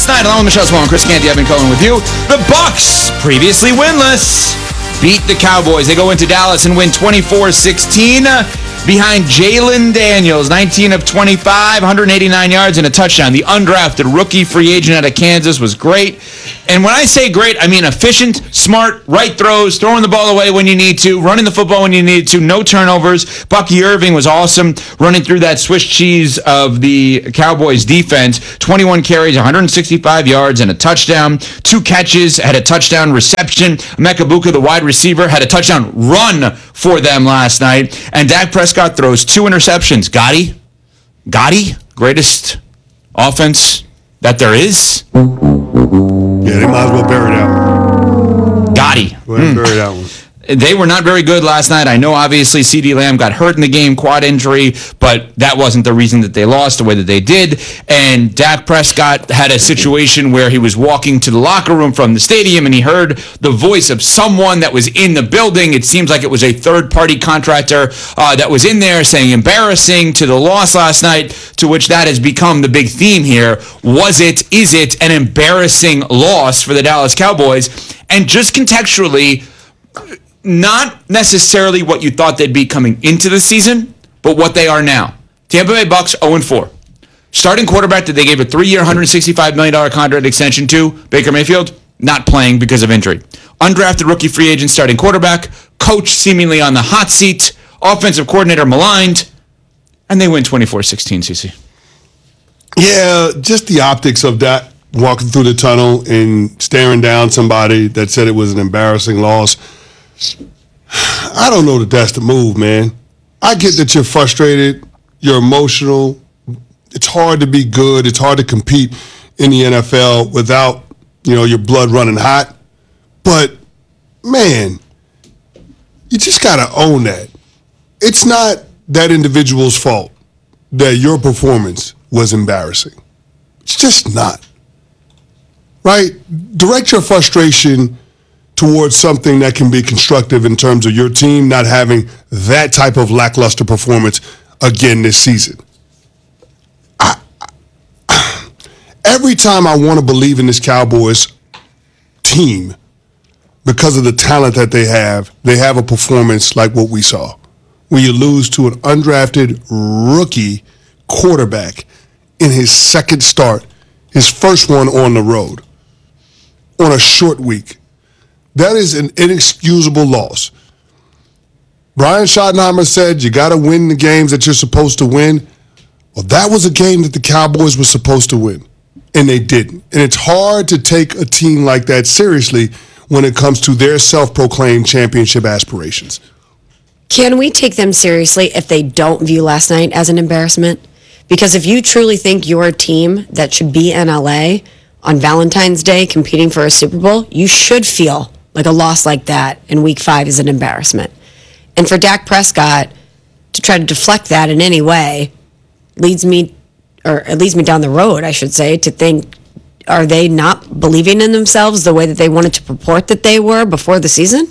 night, along with Michelle Small and Chris Canty, I've been calling with you. The Bucs, previously winless, beat the Cowboys. They go into Dallas and win 24-16 behind Jalen Daniels, 19 of 25, 189 yards and a touchdown. The undrafted rookie free agent out of Kansas was great. And when I say great, I mean efficient, smart, right throws, throwing the ball away when you need to, running the football when you need to, no turnovers. Bucky Irving was awesome, running through that Swiss cheese of the Cowboys defense. 21 carries, 165 yards and a touchdown. 2 catches, had a touchdown reception. Mekabuka, the wide receiver, had a touchdown run for them last night. And Dak Prescott throws 2 interceptions. Gotti, greatest offense that there is. Yeah, they might as well bury that one. Gotti. Bury that one. They were not very good last night. I know, obviously, CeeDee Lamb got hurt in the game, quad injury, but that wasn't the reason that they lost the way that they did. And Dak Prescott had a situation where he was walking to the locker room from the stadium, and he heard the voice of someone that was in the building. It seems like it was a third-party contractor that was in there saying embarrassing to the loss last night, to which that has become the big theme here. Is it an embarrassing loss for the Dallas Cowboys? And just contextually, not necessarily what you thought they'd be coming into the season, but what they are now. Tampa Bay Bucs 0-4. Starting quarterback that they gave a 3-year, $165 million contract extension to, Baker Mayfield, not playing because of injury. Undrafted rookie free agent starting quarterback, coach seemingly on the hot seat, offensive coordinator maligned, and they win 24-16, CC. Yeah, just the optics of that, walking through the tunnel and staring down somebody that said it was an embarrassing loss. I don't know that that's the move, man. I get that you're frustrated, you're emotional. It's hard to be good. It's hard to compete in the NFL without, your blood running hot. But, man, you just got to own that. It's not that individual's fault that your performance was embarrassing. It's just not. Right? Direct your frustration towards something that can be constructive in terms of your team not having that type of lackluster performance again this season. Every time I want to believe in this Cowboys team, because of the talent that they have a performance like what we saw, where you lose to an undrafted rookie quarterback in his second start, his first one on the road, on a short week. That is an inexcusable loss. Brian Schottenheimer said you got to win the games that you're supposed to win. Well, that was a game that the Cowboys were supposed to win, and they didn't. And it's hard to take a team like that seriously when it comes to their self-proclaimed championship aspirations. Can we take them seriously if they don't view last night as an embarrassment? Because if you truly think you're a team that should be in LA on Valentine's Day competing for a Super Bowl, you should feel like a loss like that in Week 5 is an embarrassment. And for Dak Prescott to try to deflect that in any way leads me down the road, I should say, to think, are they not believing in themselves the way that they wanted to purport that they were before the season?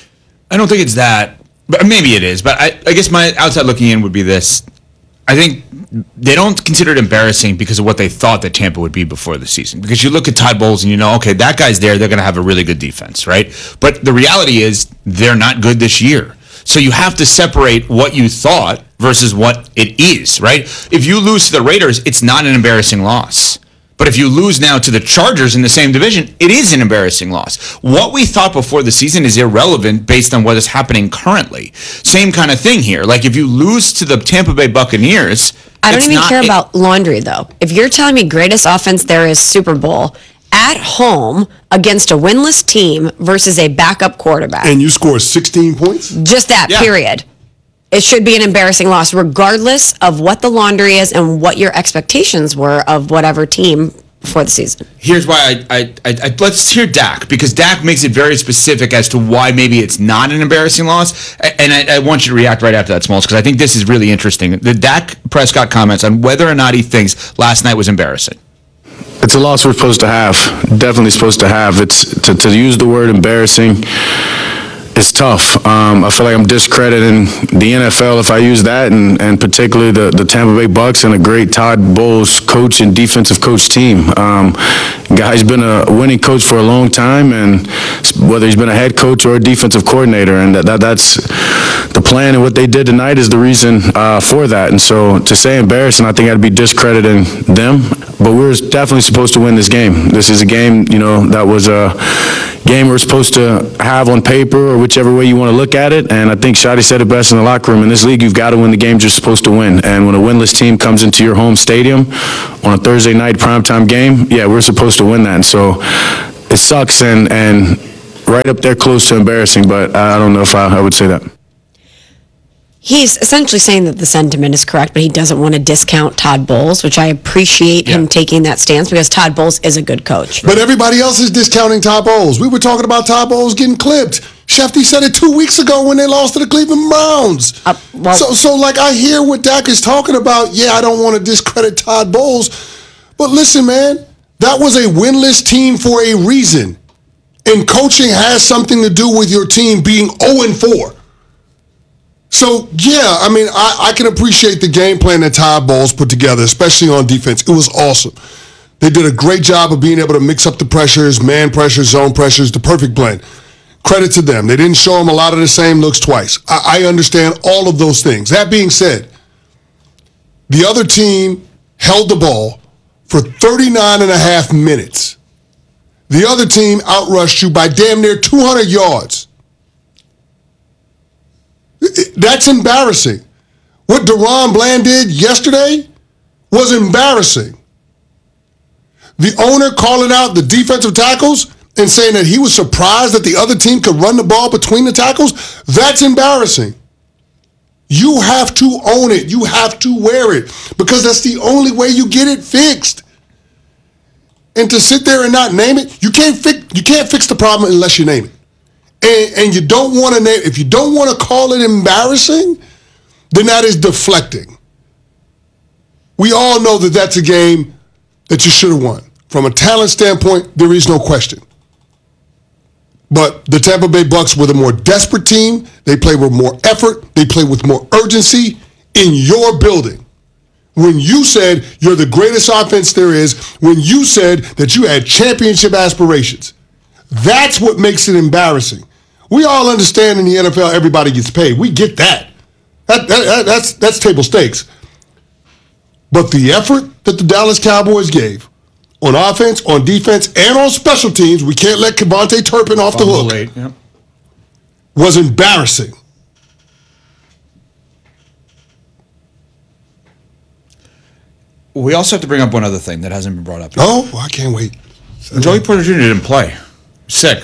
I don't think it's that. But maybe it is. But I guess my outside looking in would be this. I think they don't consider it embarrassing because of what they thought that Tampa would be before the season. Because you look at Todd Bowles and okay, that guy's there, they're going to have a really good defense, right? But the reality is they're not good this year. So you have to separate what you thought versus what it is, right? If you lose to the Raiders, it's not an embarrassing loss. But if you lose now to the Chargers in the same division, it is an embarrassing loss. What we thought before the season is irrelevant based on what is happening currently. Same kind of thing here. Like if you lose to the Tampa Bay Buccaneers, I don't even care about laundry, though. If you're telling me greatest offense there is Super Bowl at home against a winless team versus a backup quarterback. And you score 16 points? Just that, period. It should be an embarrassing loss, regardless of what the laundry is and what your expectations were of whatever team before the season. Here's why I let's hear Dak, because Dak makes it very specific as to why maybe it's not an embarrassing loss. And I want you to react right after that, Smalls, because I think this is really interesting. The Dak Prescott comments on whether or not he thinks last night was embarrassing. It's a loss we're supposed to have. Definitely supposed to have. It's to use the word embarrassing. It's tough. I feel like I'm discrediting the NFL if I use that, and particularly the Tampa Bay Bucs and a great Todd Bowles coach and defensive coach team. Guy's been a winning coach for a long time, and whether he's been a head coach or a defensive coordinator, and that's the plan, and what they did tonight is the reason for that. And so to say embarrassing, I think I'd be discrediting them, but we were definitely supposed to win this game. This is a game, that was a game we're supposed to have on paper, or whichever way you want to look at it. And I think Shadi said it best in the locker room. In this league, you've got to win the games you're supposed to win. And when a winless team comes into your home stadium on a Thursday night primetime game, yeah, we're supposed to win that. And so it sucks and right up there close to embarrassing, but I don't know if I would say that. He's essentially saying that the sentiment is correct, but he doesn't want to discount Todd Bowles, which I appreciate him taking that stance because Todd Bowles is a good coach. But everybody else is discounting Todd Bowles. We were talking about Todd Bowles getting clipped. Shefty said it 2 weeks ago when they lost to the Cleveland Browns. So I hear what Dak is talking about. Yeah, I don't want to discredit Todd Bowles. But listen, man, that was a winless team for a reason. And coaching has something to do with your team being 0-4. So, yeah, I mean, I can appreciate the game plan that Todd Bowles put together, especially on defense. It was awesome. They did a great job of being able to mix up the pressures, man pressures, zone pressures, the perfect blend. Credit to them. They didn't show them a lot of the same looks twice. I understand all of those things. That being said, the other team held the ball for 39 and a half minutes. The other team outrushed you by damn near 200 yards. That's embarrassing. What DaRon Bland did yesterday was embarrassing. The owner calling out the defensive tackles and saying that he was surprised that the other team could run the ball between the tackles, that's embarrassing. You have to own it. You have to wear it because that's the only way you get it fixed. And to sit there and not name it, you can't fix the problem unless you name it. And you don't want to name, if you don't want to call it embarrassing, then that is deflecting. We all know that that's a game that you should have won. From a talent standpoint, there is no question. But the Tampa Bay Bucks were the more desperate team. They played with more effort. They played with more urgency in your building. When you said you're the greatest offense there is, when you said that you had championship aspirations, that's what makes it embarrassing. We all understand in the NFL everybody gets paid. We get that. That's table stakes. But the effort that the Dallas Cowboys gave on offense, on defense, and on special teams, we can't let Kevontae Turpin off the hook, was embarrassing. We also have to bring up one other thing that hasn't been brought up yet. Oh, I can't wait. Joey Porter Jr. didn't play. Sick.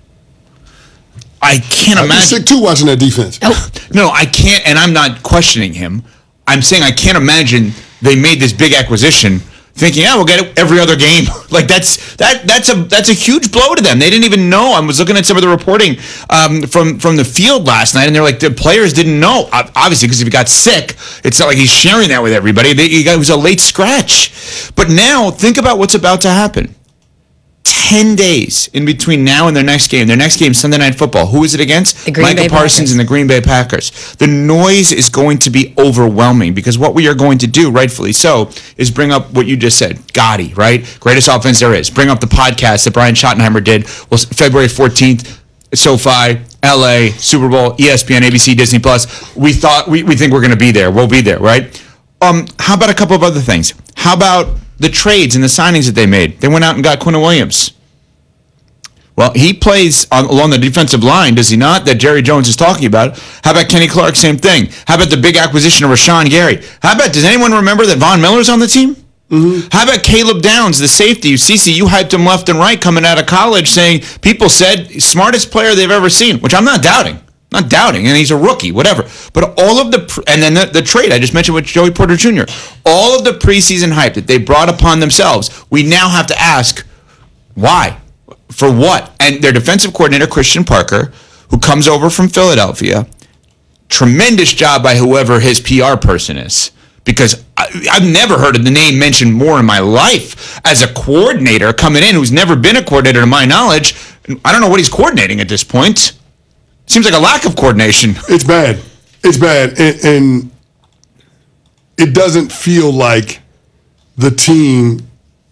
I can't imagine. I'm sick too watching that defense. No, I can't, and I'm not questioning him. I'm saying I can't imagine they made this big acquisition thinking, we'll get it every other game. Like that's a huge blow to them. They didn't even know. I was looking at some of the reporting from the field last night, and they're like, the players didn't know. Obviously, because if he got sick, it's not like he's sharing that with everybody. It was a late scratch. But now, think about what's about to happen. 10 days in between now and their next game. Their next game, Sunday Night Football. Who is it against? The Green Bay Micah Parsons Packers. and the Green Bay Packers. The noise is going to be overwhelming because what we are going to do, rightfully so, is bring up what you just said. Gotti, right? Greatest offense there is. Bring up the podcast that Brian Schottenheimer did. Well, February 14th, SoFi, LA, Super Bowl, ESPN, ABC, Disney Plus. We think we're going to be there. We'll be there, right? How about a couple of other things? How about the trades and the signings that they made? They went out and got Quinnen Williams. Well, he plays along the defensive line, does he not, that Jerry Jones is talking about? How about Kenny Clark? Same thing. How about the big acquisition of Rashawn Gary? How about, does anyone remember that Von Miller's on the team? Mm-hmm. How about Caleb Downs, the safety? CC, you hyped him left and right coming out of college, saying people said smartest player they've ever seen, which I'm not doubting. Not doubting, and he's a rookie, whatever. But all of and then the trade I just mentioned with Joey Porter Jr., all of the preseason hype that they brought upon themselves, we now have to ask, why? For what? And their defensive coordinator, Christian Parker, who comes over from Philadelphia, tremendous job by whoever his PR person is. Because I've never heard of the name mentioned more in my life as a coordinator coming in who's never been a coordinator to my knowledge. I don't know what he's coordinating at this point. Seems like a lack of coordination. It's bad. It's bad. And it doesn't feel like the team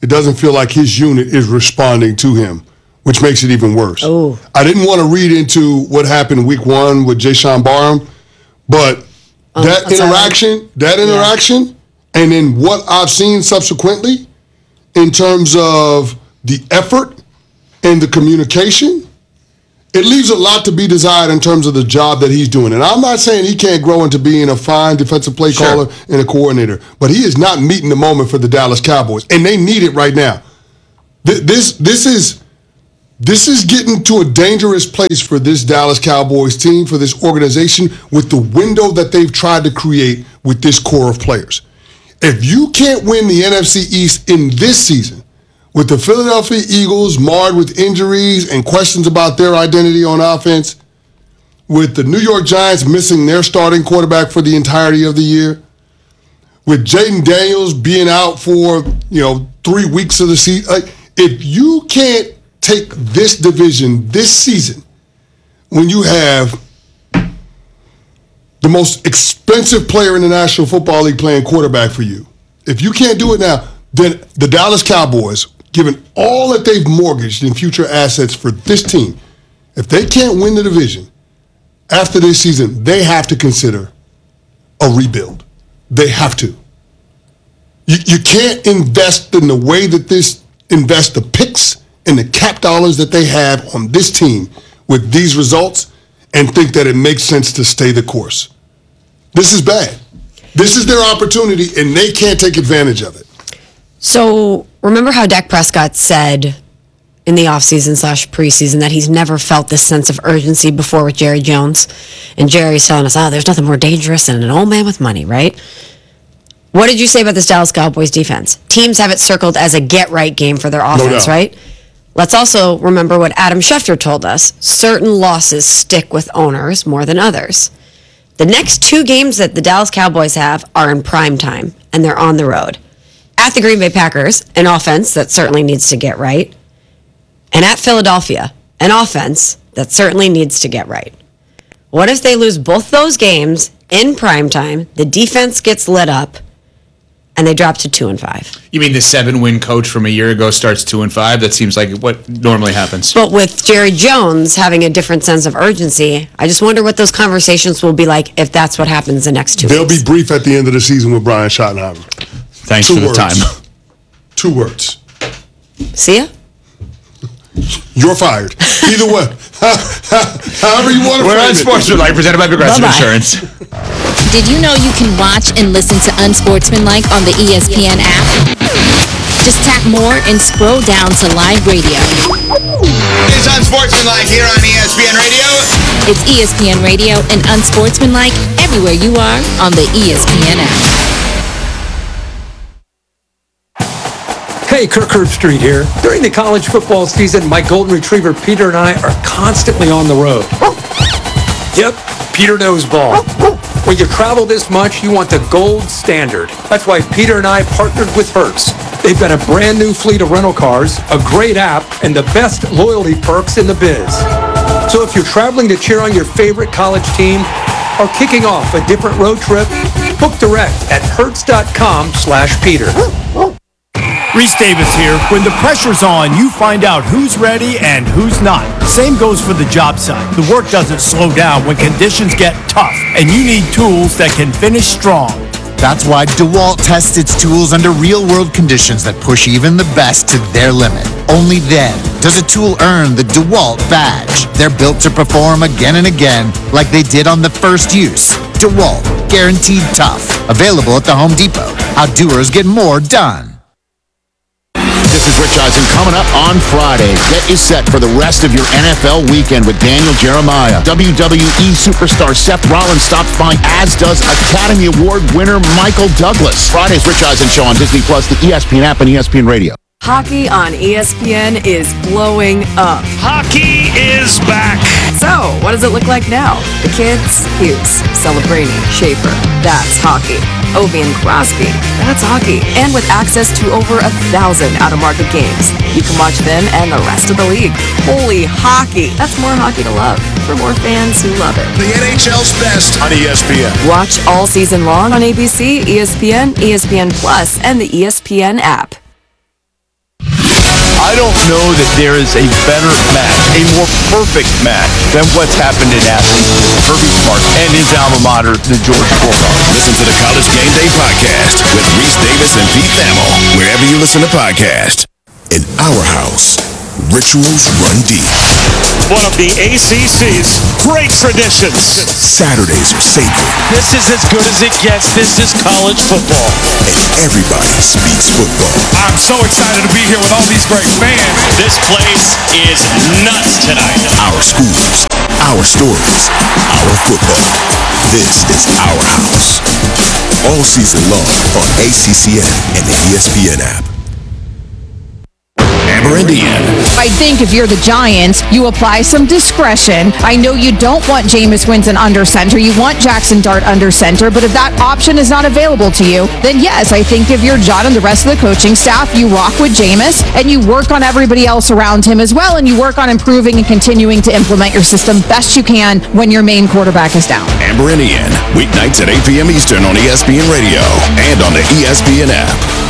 it doesn't feel like his unit is responding to him, which makes it even worse. Oh. I didn't want to read into what happened week 1 with Jayshawn Barham, but that interaction, and then what I've seen subsequently in terms of the effort and the communication, it leaves a lot to be desired in terms of the job that he's doing. And I'm not saying he can't grow into being a fine defensive play caller and a coordinator, but he is not meeting the moment for the Dallas Cowboys, and they need it right now. This is getting to a dangerous place for this Dallas Cowboys team, for this organization, with the window that they've tried to create with this core of players. If you can't win the NFC East in this season, with the Philadelphia Eagles marred with injuries and questions about their identity on offense, with the New York Giants missing their starting quarterback for the entirety of the year, with Jaden Daniels being out for 3 weeks of the season, if you can't take this division this season, when you have the most expensive player in the National Football League playing quarterback for you, if you can't do it now, then the Dallas Cowboys, given all that they've mortgaged in future assets for this team, if they can't win the division after this season, they have to consider a rebuild. They have to. You can't invest in the way that invest the picks and the cap dollars that they have on this team with these results and think that it makes sense to stay the course. This is bad. This is their opportunity, and they can't take advantage of it. So remember how Dak Prescott said in the offseason / preseason that he's never felt this sense of urgency before with Jerry Jones? And Jerry's telling us, there's nothing more dangerous than an old man with money, right? What did you say about this Dallas Cowboys defense? Teams have it circled as a get-right game for their offense, right? Let's also remember what Adam Schefter told us. Certain losses stick with owners more than others. The next 2 games that the Dallas Cowboys have are in prime time, and they're on the road. At the Green Bay Packers, an offense that certainly needs to get right. And at Philadelphia, an offense that certainly needs to get right. What if they lose both those games in prime time, the defense gets lit up, and they drop to 2-5? You mean the 7-win coach from a year ago starts 2-5? That seems like what normally happens. But with Jerry Jones having a different sense of urgency, I just wonder what those conversations will be like if that's what happens the next 2 weeks. They'll be brief at the end of the season with Brian Schottenheimer. Thanks for the time. 2 words. See ya? You're fired. Either way. However you want to We're on frame it. Sportsmanlike, presented by Progressive Bye-bye. Insurance. Did you know you can watch and listen to Unsportsmanlike on the ESPN app? Just tap more and scroll down to live radio. It's Unsportsmanlike here on ESPN Radio. It's ESPN Radio and Unsportsmanlike everywhere you are on the ESPN app. Hey, Kirk Herbstreit here. During the college football season, my golden retriever Peter and I are constantly on the road. Yep, Peter knows ball. When you travel this much, you want the gold standard. That's why Peter and I partnered with Hertz. They've got a brand new fleet of rental cars, a great app, and the best loyalty perks in the biz. So if you're traveling to cheer on your favorite college team or kicking off a different road trip, book direct at hertz.com/Peter. Reese Davis here. When the pressure's on, you find out who's ready and who's not. Same goes for the job site. The work doesn't slow down when conditions get tough, and you need tools that can finish strong. That's why DeWalt tests its tools under real-world conditions that push even the best to their limit. Only then does a tool earn the DeWalt badge. They're built to perform again and again like they did on the first use. DeWalt, guaranteed tough. Available at the Home Depot. How doers get more done. This is Rich Eisen coming up on Friday. Get you set for the rest of your NFL weekend with Daniel Jeremiah. WWE superstar Seth Rollins stops by, as does Academy Award winner Michael Douglas. Friday's Rich Eisen show on Disney+, the ESPN app, and ESPN Radio. Hockey on ESPN is blowing up. Hockey is back. So, what does it look like now? The kids, Hughes, Celebrini, Schaefer, that's hockey. Ovi and Crosby, that's hockey. And with access to over 1,000 out-of-market games, you can watch them and the rest of the league. Holy hockey! That's more hockey to love for more fans who love it. The NHL's best on ESPN. Watch all season long on ABC, ESPN, ESPN Plus, and the ESPN app. I don't know that there is a better match, a more perfect match than what's happened in Athens with Kirby Smart and his alma mater, the Georgia Bulldogs. Listen to the College Game Day podcast with Reese Davis and Pete Thamel, wherever you listen to podcasts. In our house, rituals run deep. One of the ACC's great traditions. Saturdays are sacred. This is as good as it gets. This is college football. And everybody speaks football. I'm so excited to be here with all these great fans. This place is nuts tonight. Our schools, our stories, our football. This is our house. All season long on ACCN and the ESPN app. Amber Indian. I think if you're the Giants, you apply some discretion. I know you don't want Jameis Winston under center. You want Jackson Dart under center. But if that option is not available to you, then yes, I think if you're John and the rest of the coaching staff, you rock with Jameis and you work on everybody else around him as well. And you work on improving and continuing to implement your system best you can when your main quarterback is down. Amber Indian, weeknights at 8 p.m. Eastern on ESPN Radio and on the ESPN app.